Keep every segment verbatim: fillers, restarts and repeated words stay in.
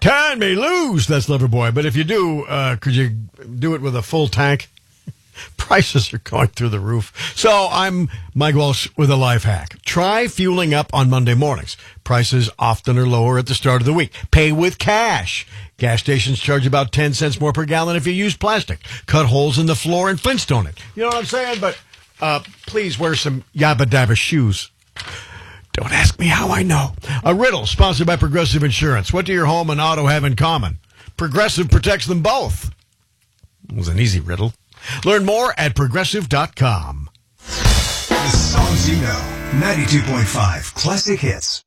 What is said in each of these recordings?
Can me lose, that's Loverboy. But if you do, uh, could you do it with a full tank? Prices are going through the roof. So I'm Mike Walsh with a life hack. Try fueling up on Monday mornings. Prices often are lower at the start of the week. Pay with cash. Gas stations charge about ten cents more per gallon if you use plastic. Cut holes in the floor and Flintstone it. You know what I'm saying? But uh, please wear some Yabba Dabba shoes. Don't ask me how I know. A riddle sponsored by Progressive Insurance. What do your home and auto have in common? Progressive protects them both. It was an easy riddle. Learn more at progressive dot com. The songs you know. ninety-two point five Classic Hits.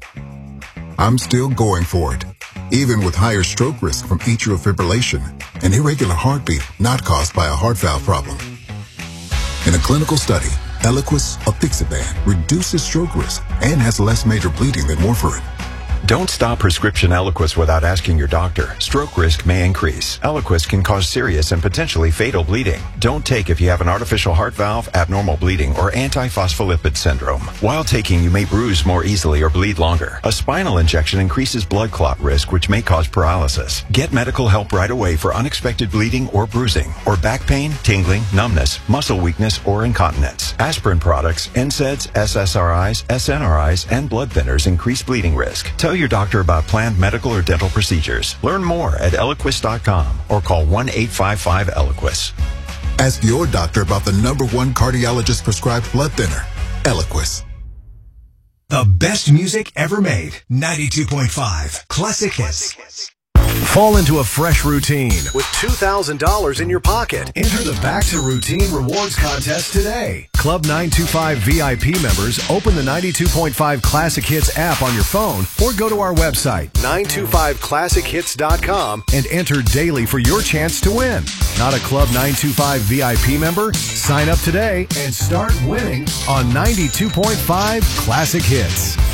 I'm still going for it, even with higher stroke risk from atrial fibrillation, an irregular heartbeat not caused by a heart valve problem. In a clinical study, Eliquis apixaban reduces stroke risk and has less major bleeding than warfarin. Don't stop prescription Eliquis without asking your doctor. Stroke risk may increase. Eliquis can cause serious and potentially fatal bleeding. Don't take if you have an artificial heart valve, abnormal bleeding, or antiphospholipid syndrome. While taking, you may bruise more easily or bleed longer. A spinal injection increases blood clot risk, which may cause paralysis. Get medical help right away for unexpected bleeding or bruising, or back pain, tingling, numbness, muscle weakness, or incontinence. Aspirin products, N SAIDs, S S R Is, S N R Is, and blood thinners increase bleeding risk. Tell your doctor about planned medical or dental procedures. Learn more at Eliquis dot com or call one eight five five Eliquis. Ask your doctor about the number one cardiologist prescribed blood thinner, Eliquis. The best music ever made. ninety-two point five Classic Hits. Fall into a fresh routine with two thousand dollars in your pocket. Enter the Back to Routine Rewards Contest today. Club nine two five V I P members open the ninety-two point five Classic Hits app on your phone or go to our website, nine two five classic hits dot com, and enter daily for your chance to win. Not a Club nine two five V I P member? Sign up today and start winning on ninety-two point five Classic Hits.